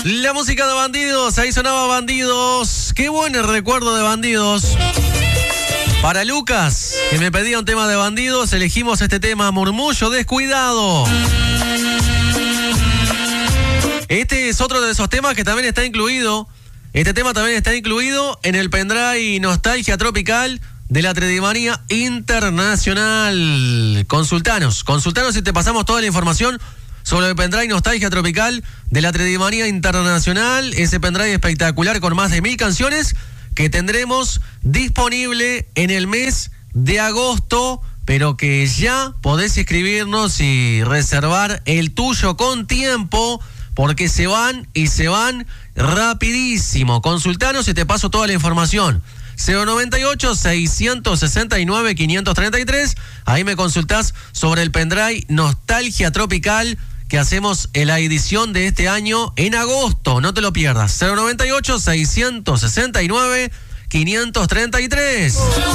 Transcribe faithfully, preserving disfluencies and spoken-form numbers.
La música de Bandidos, ahí sonaba Bandidos. Qué buen el recuerdo de Bandidos. Para Lucas, que me pedía un tema de Bandidos, elegimos este tema, Murmullo Descuidado. Este es otro de esos temas que también está incluido. Este tema también está incluido en el pendrive Nostalgia Tropical de la Tredimanía Internacional. Consultanos, consultanos y te pasamos toda la información sobre el pendrive Nostalgia Tropical de la Tredimanía Internacional. Ese pendrive espectacular con más de mil canciones que tendremos disponible en el mes de agosto, pero que ya podés escribirnos y reservar el tuyo con tiempo, porque se van y se van rapidísimo. Consultanos y te paso toda la información. cero noventa y ocho, seiscientos sesenta y nueve, quinientos treinta y tres. Ahí me consultás sobre el pendrive Nostalgia Tropical que hacemos en la edición de este año en agosto. No te lo pierdas. cero noventa y ocho, seiscientos sesenta y nueve, quinientos treinta y tres.